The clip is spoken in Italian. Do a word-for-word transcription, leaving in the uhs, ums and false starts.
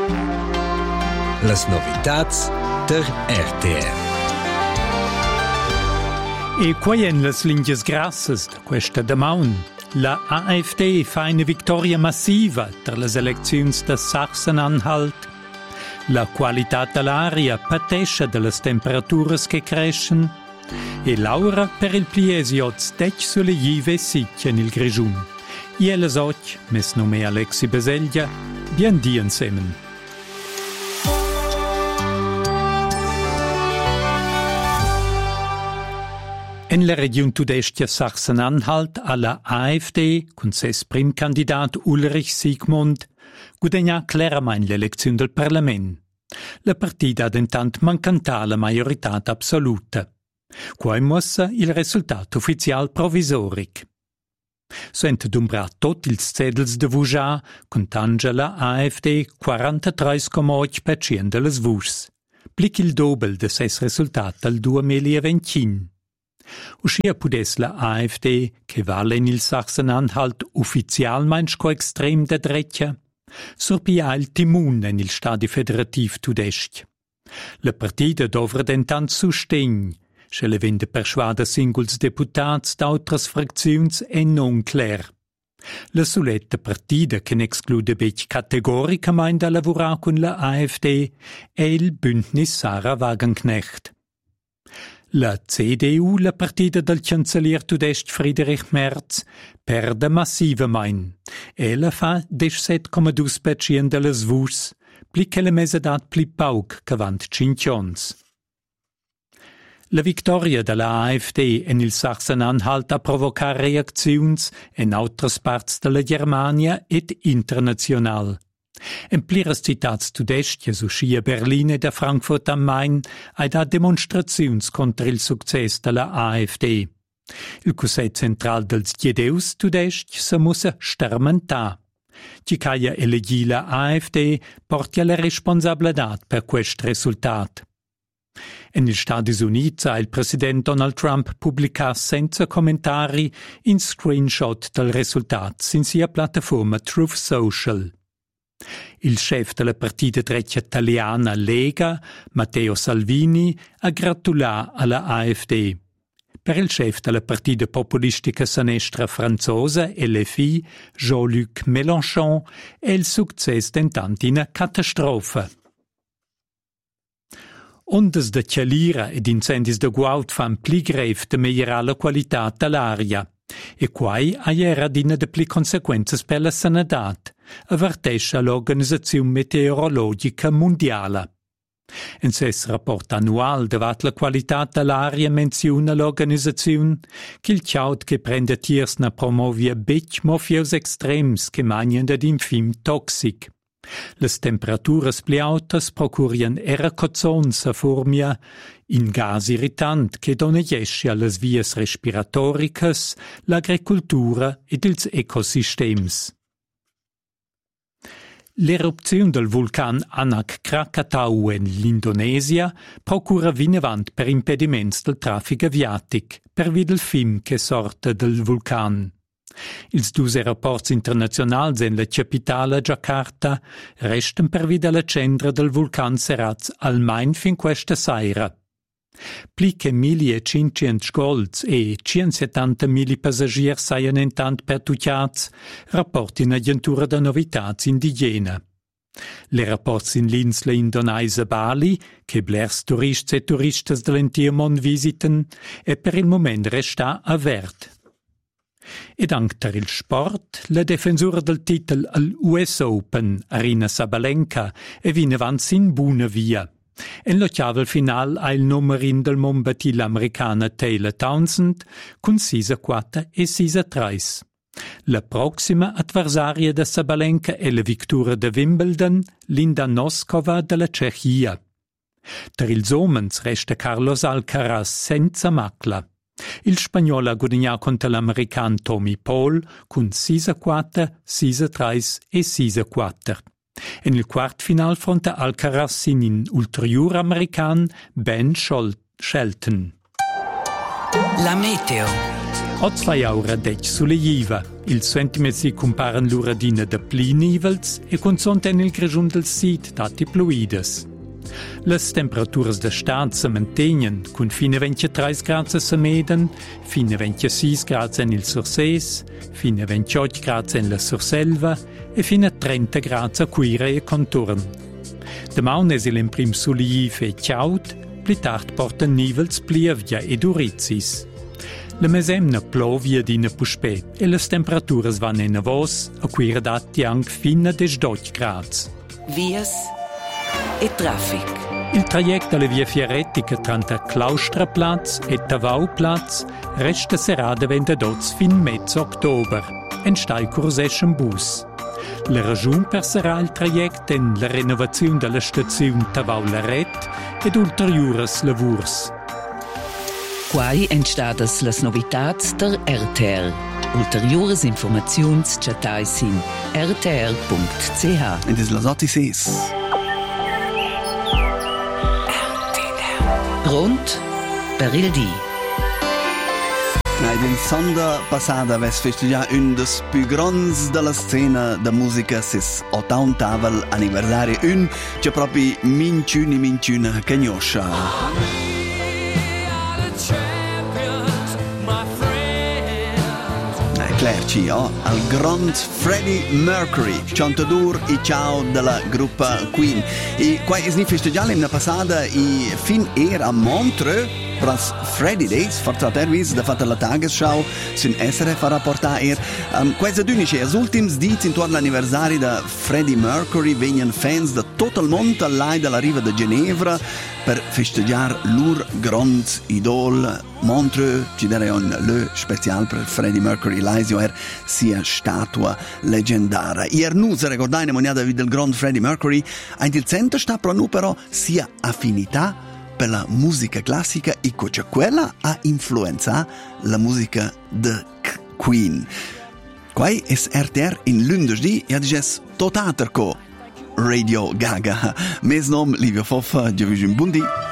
Las novitats der R T R. E quai en las linges grassas da questa damaun. La A F D fa una vittoria massiva tra le elezioni da Sachsen-Anhalt. La qualità dell'aria patesce delle temperature che crescono. E Laura per il pliesio stec sulle jive sicchia nel grigiun. E le soc, mes nome Alexi Beseglia, bien di insieme. In la regione tudestia Sachsen-Anhalt alla A F D, con ses prim candidat Ulrich Siegmund, guadagna chiaramente l'elezione del Parlamento. La partita ha intanto mancantà la maggiorità assoluta. Qua è mossa il risultato ufficiale provvisorico. Sente d'umbra tutti i sedels de Vuja, contando la A F D quarantatré virgola otto per cento delle voci. Plic il doppio de ses risultato del duemilaventincinque. Uscia pudes la A F D, che vale in il Sachsen-Anhalt ufficialmente co extrem de dreccia, sorpia il timun in il Stati Federativ tudesc. La partita dovra dentant sustegn, se le vende persuada singuls deputats d'autras fracziuns e non cler. La soletta partita che ne exclude bec categoricamente a lavorare con la A F D è il Bündnis Sarah Wagenknecht. La C D U, la partita del cancellier tudest Friedrich Merz, perde massivamente. Ella fa diciassette virgola due per cento delle voci, pli che le mese dat pli pauc che vant cinque. La vittoria della A F D in il Sachsen-Anhalt ha provocato reazioni in altre parti della Germania ed internazionale. In pliras citats tudesties uscia Berlin e da Frankfurt am Main ha da demonstrazioni contro il successo della A F D. Il Consiglio central dels Giedeus tudesc se mussa stermentà. Chi caia elegì la A F D porta la responsabilità per questo risultato. In gli Stati Uniti il presidente Donald Trump pubblica senza commentari un screenshot del risultato in sia piattaforma Truth Social. Il chef della partita dreccia italiana Lega, Matteo Salvini, ha gratulato alla A F D. Per il chef della partita populistica sinistra francese, L F I, Jean-Luc Mélenchon, è il successo tentante una catastrofe. Ondes de cialira ed incendis de guaut fan pli grev de migliorare la qualità dell'aria. E quai ha era dina de pli conseguenze per la sanitat, avvertesce l'Organizzazione Meteorologica Mondiale. In ses rapport annual davat la qualità dell'aria menziona l'organizzazione che il ciaut che prende tiers na promovia bec mofios extrems che magnan ad infim toxic. Les temperaturas pli autas procurian era cozzons a formia in gas irritant che doneggesce alles vias respiratoricas, l'agricultura ed ils ecosystems. L'eruzione del vulcan Anak Krakatau in l'Indonesia procura vinevant per impediments del traffico aviatic, per via del film che sorte del vulcan. Ils dus aeroports internazionals en la capitale Jakarta restan per via della cendra del vulcan serats almain fin questa saira. Pli che millecinquecento scolts e centosettanta passagier saian intant pertucciats, rapporti in agentura da novitats indigena. Le rapporti in l'insla indonesia Bali, che blers turists e turistas dell'intero mondo visiten, e per il momento resta avert. Ed anche per il sport, la difensura del titolo all'U S Open, Aryna Sabalenka, e viene avanti in buona via. In l'ottava final ha il numerin del monbatil americana Taylor Townsend con sei a quattro e sei a tre. La prossima avversaria da Sabalenka è la vittoria da Wimbledon, Linda Noskova della Cechia. Per ils homens resta Carlos Alcaraz senza macla. Il spagnolo ha guadagnato contro l'americano Tommy Paul con sei a quattro, sei a tre e sei a quattro. In il quart final fronte Alcaraz in ulterior american Ben Shelton. La meteo. Oz fai aura dec sulle jiva. Il sentime si comparan l'uradina da pli nivels e consonten il grejun del sit dati pluides. Les temperaturas da stad se mantenien, cun fine ventitré gradi se meden, fine ventisei gradi en il Surses, fine ventotto gradi en la Surselva e fine trenta gradi a Cuire e contorn. Demaun es il imprim suliv e ciaut, pli tard porten nivels plievia e durizis. La mesemna plovia d'ina puspet e les temperaturas van en avos a Cuire dati anche fine a diciotto gradi. Vias e traffic. Il trajecto alle vie Fierettica tra Klaustraplatz e Tavauplatz resta serada vendadots fin mezzo ottober. En stai curseschen bus. La ragione perserà il trajecto en la renovazione della stazione Tavau-Laret ed ulteriores lavurs. Quai entstadas las novitats der R T R. Ulteriores informaziuns chatai sin r t r punct c h. Ed es las ottises. Rund per il di. Ed in sonda passada ves festeggià un des più grands della scena da musica sis ottantavel anniversario un che proprio minciuni minciuna cagnoscia. Clerci, oh, al grand Freddie Mercury, cantadur e ciao della gruppa Queen. E qua è sni festeggiale in passata e fin era a Montreux pras Freddie Days, forzatervis da fatta la Tagesschau, sin essere fa rapportare er. Um, questa d'unice, as ultims dits intorno all'anniversario da Freddie Mercury vengono fans da tutto il mondo all'ai dalla riva di Ginevra per festeggiare lur grand idol. Montreux ci darei un le special per Freddie Mercury, l'Aisio er sia statua leggendaria. Ier nu se ricordai ne moniada del grand Freddie Mercury, ein il centro sta però nu però sia affinità per la musica classica e che quella ha influenza la musica de Queen. Quai es R T R in lunedì e adiges totater co Radio Gaga. Mes nom Livio Foffa, giovigi un buon dì.